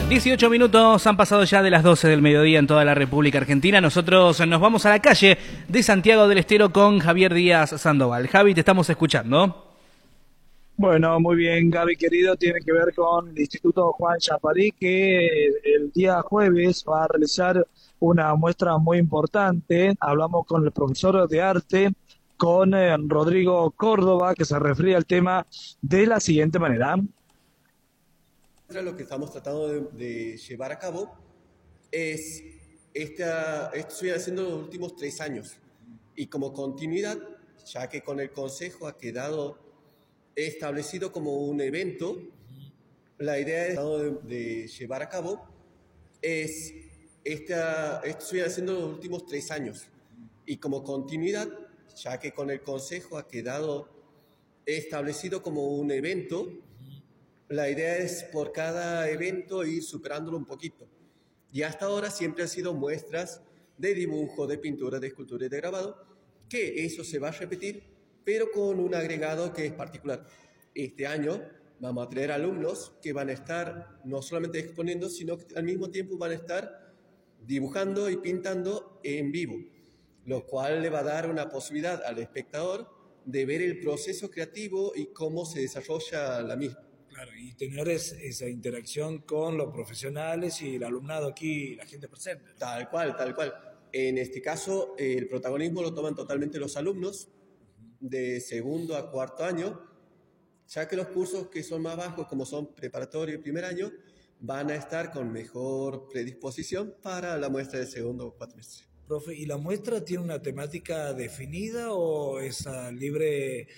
18 minutos han pasado ya de las 12 del mediodía en toda la República Argentina. Nosotros nos vamos a la calle de Santiago del Estero con Javier Díaz Sandoval. Javi, te estamos escuchando. Bueno, muy bien, Gaby querido, tiene que ver con el Instituto Juan Chaparí, que el día jueves va a realizar una muestra muy importante. Hablamos con el profesor de arte, con Rodrigo Córdoba, que se refiere al tema de la siguiente manera. Lo que estamos tratando de llevar a cabo es, esto se viene haciendo los últimos 3 años, y como continuidad, ya que con el Consejo ha quedado establecido como un evento, la idea de llevar a cabo es, esto se viene haciendo los últimos 3 años, y como continuidad, ya que con el Consejo ha quedado establecido como un evento, la idea es por cada evento ir superándolo un poquito. Y hasta ahora siempre han sido muestras de dibujo, de pintura, de escultura y de grabado, que eso se va a repetir, pero con un agregado que es particular. Este año vamos a tener alumnos que van a estar no solamente exponiendo, sino que al mismo tiempo van a estar dibujando y pintando en vivo, lo cual le va a dar una posibilidad al espectador de ver el proceso creativo y cómo se desarrolla la misma. Claro, y tener esa interacción con los profesionales y el alumnado aquí, la gente presente. Tal cual, tal cual. En este caso, el protagonismo lo toman totalmente los alumnos de segundo a cuarto año, ya que los cursos que son más bajos, como son preparatorio y primer año, van a estar con mejor predisposición para la muestra de segundo cuatrimestre. Profe, ¿y la muestra tiene una temática definida o es a libre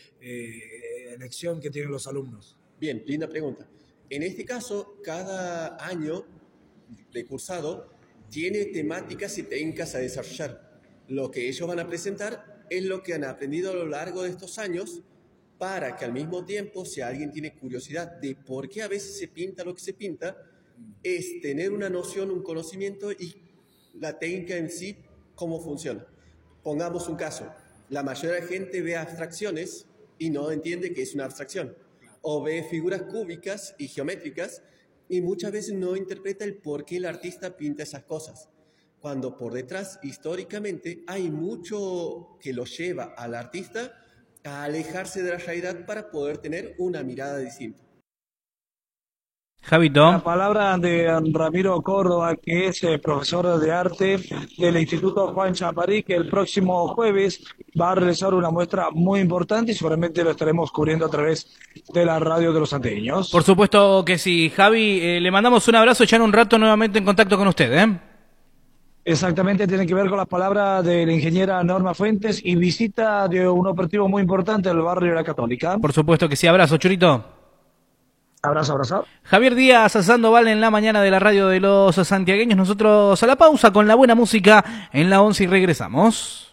elección que tienen los alumnos? Bien, linda pregunta. En este caso, cada año de cursado tiene temáticas y técnicas a desarrollar. Lo que ellos van a presentar es lo que han aprendido a lo largo de estos años, para que al mismo tiempo, si alguien tiene curiosidad de por qué a veces se pinta lo que se pinta, es tener una noción, un conocimiento y la técnica en sí, cómo funciona. Pongamos un caso. La mayoría de la gente ve abstracciones y no entiende que es una abstracción. O ve figuras cúbicas y geométricas y muchas veces no interpreta el por qué el artista pinta esas cosas, cuando por detrás, históricamente, hay mucho que lo lleva al artista a alejarse de la realidad para poder tener una mirada distinta. Javito. La palabra de Ramiro Córdoba, que es profesor de arte del Instituto Juan Chaparí, que el próximo jueves va a realizar una muestra muy importante y seguramente lo estaremos cubriendo a través de la radio de los santiagueños. Por supuesto que sí. Javi, le mandamos un abrazo, ya en un rato nuevamente en contacto con usted, ¿eh? Exactamente, tiene que ver con las palabras de la ingeniera Norma Fuentes y visita de un operativo muy importante del barrio de la Católica. Por supuesto que sí. Abrazo, Churito. Abrazo, abrazo. Javier Díaz Sandoval en la mañana de la radio de los santiagueños. Nosotros a la pausa con la buena música en la 11 y regresamos.